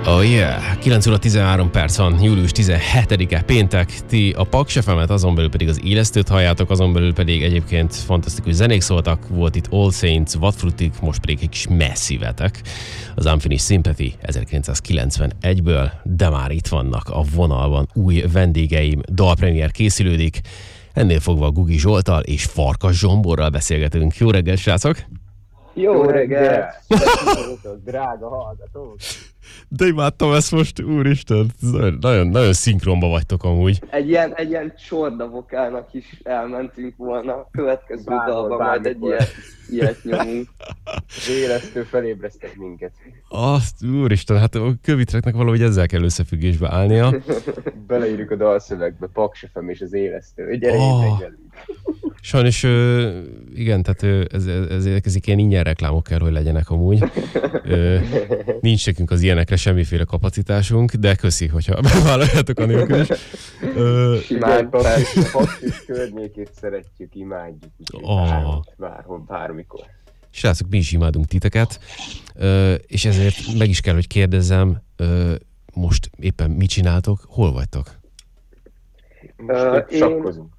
Oh yeah, 9 óra 13 perc van, július 17-e, péntek, ti a Paks FM-et, azon belül pedig az Élesztőt halljátok, azon belül pedig egyébként fantasztikus zenék szóltak, volt itt All Saints, Vadfrutik, most pedig egy kis Massive-etek, az Unfinished Sympathy 1991-ből, de már itt vannak a vonalban új vendégeim, dalpremiér készülődik, ennél fogva Gugi Zsolttal és Farkas Zsomborral beszélgetünk. Jó reggel, srácok! Jó reggel! Drága hallgatók! De imádtam ezt most, úristen, nagyon, nagyon szinkronba vagytok amúgy. Egy ilyen csorda vokálnak is elmentünk volna, a következő dalban majd egy ilyet nyomunk. Az Élesztő felébresztett minket. Azt, úristen, hát a Kövitreknek valahogy ezzel kell összefüggésbe állnia. Beleírjuk a dalszövegbe, Paks FM és az Élesztő. Gyere, Sajnos, igen, tehát ezek ilyen ingyen reklámok kell, hogy legyenek amúgy. Nincs nekünk az ilyenekre semmiféle kapacitásunk, de köszi, hogyha bevállaljátok a nélkül is. Igen, Paks környékét szeretjük, imádjuk. Bármikor. Srácok, mi is imádunk titeket, és ezért meg is kell, hogy kérdezzem, most éppen mit csináltok, hol vagytok? Most sakkozunk.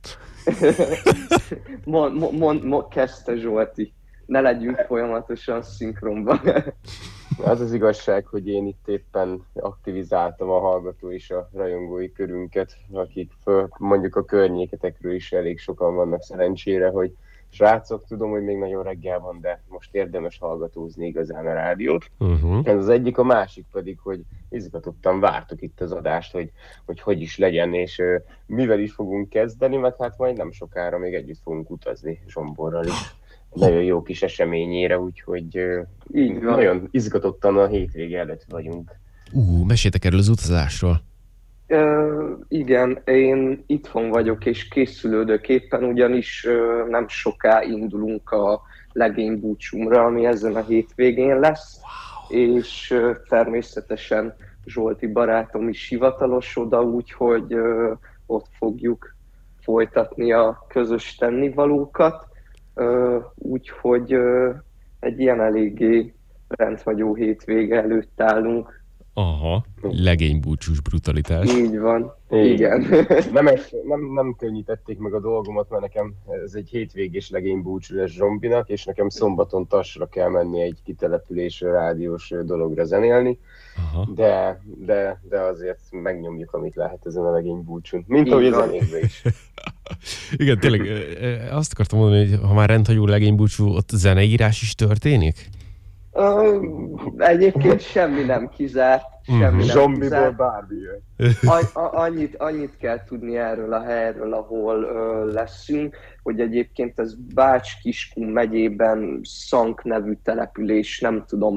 Kezdte Zsolti. Ne legyünk folyamatosan szinkronban. Az az igazság, hogy én itt éppen aktivizáltam a hallgató és a rajongói körünket, akik mondjuk a környéketekről is elég sokan vannak szerencsére, hogy srácok, tudom, hogy még nagyon reggel van, de most érdemes hallgatózni igazán a rádiót. Ez az egyik, a másik pedig, hogy izgatottan vártok itt az adást, hogy is legyen, és mivel is fogunk kezdeni, meg hát majd nem sokára még együtt fogunk utazni Zsomborral is. Nagyon jó kis eseményére, úgyhogy nagyon izgatottan a hétvége előtt vagyunk. Meséltek erről az utazásról. Igen, én itthon vagyok és készülődök éppen, ugyanis nem soká indulunk a legénybúcsúmra, ami ezen a hétvégén lesz, és természetesen Zsolti barátom is hivatalos oda, úgyhogy ott fogjuk folytatni a közös tennivalókat, úgyhogy egy ilyen eléggé rendhagyó hétvége előtt állunk. Aha, legénybúcsús brutalitás. Így van, igen. Nem könnyítették meg a dolgomat, mert nekem ez egy hétvégés legénybúcsú lesz Zsombinak, és nekem szombaton Tassra kell menni egy kitelepülésre, rádiós dologra zenélni. De azért megnyomjuk, amit lehet ezen a legénybúcsún. Mint ahogy a zenékbe is. Igen, tényleg azt akartam mondani, hogy ha már rendhagyó legénybúcsú, ott zeneírás is történik? Egyébként semmi nem kizárt. Zombiból bármi jön. Annyit kell tudni erről a helyről, ahol leszünk, hogy egyébként ez Bács-Kiskun megyében Szank nevű település, nem tudom,